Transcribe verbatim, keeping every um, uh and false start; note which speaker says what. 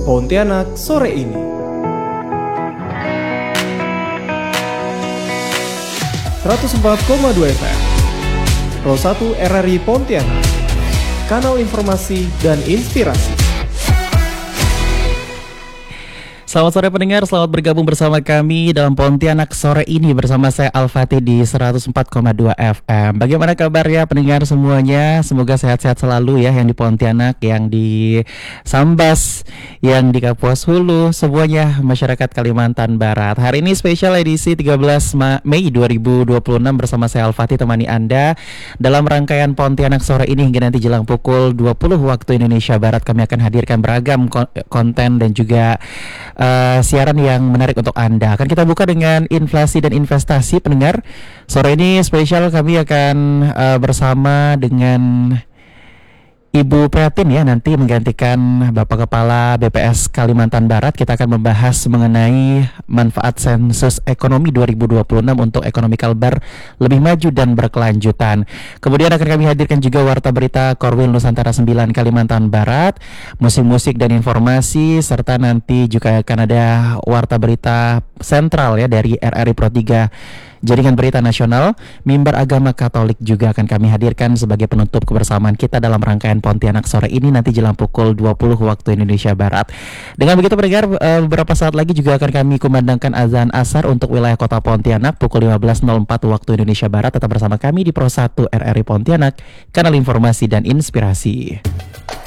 Speaker 1: Pontianak sore ini. seratus empat koma dua F M Pro satu R R I Pontianak, kanal informasi dan inspirasi.
Speaker 2: Selamat sore pendengar, selamat bergabung bersama kami dalam Pontianak sore ini bersama saya Al-Fatih di seratus empat koma dua F M. Bagaimana kabarnya pendengar semuanya? Semoga sehat-sehat selalu ya, yang di Pontianak, yang di Sambas, yang di Kapuas Hulu, semuanya masyarakat Kalimantan Barat. Hari ini spesial edisi tiga belas Mei dua ribu dua puluh enam bersama saya Al-Fatih temani Anda dalam rangkaian Pontianak sore ini hingga nanti jelang pukul dua puluh waktu Indonesia Barat. Kami akan hadirkan beragam konten dan juga Uh, siaran yang menarik untuk Anda. Akan kita buka dengan inflasi dan investasi pendengar. Sore ini spesial kami akan uh, bersama dengan Ibu Prihatin ya, nanti menggantikan Bapak Kepala B P S Kalimantan Barat. Kita akan membahas mengenai manfaat sensus ekonomi dua ribu dua puluh enam untuk ekonomi Kalbar lebih maju dan berkelanjutan. Kemudian akan kami hadirkan juga Warta Berita Korwil Nusantara sembilan Kalimantan Barat, musik-musik dan informasi, serta nanti juga akan ada Warta Berita Sentral ya dari R R I Pro tiga Jaringan Berita Nasional. Mimbar Agama Katolik juga akan kami hadirkan sebagai penutup kebersamaan kita dalam rangkaian Pontianak sore ini nanti jelang pukul dua puluh waktu Indonesia Barat. Dengan begitu pendengar, beberapa saat lagi juga akan kami kumandangkan azan asar untuk wilayah kota Pontianak pukul lima belas nol empat waktu Indonesia Barat. Tetap bersama kami di Pro satu R R I Pontianak, kanal informasi dan inspirasi.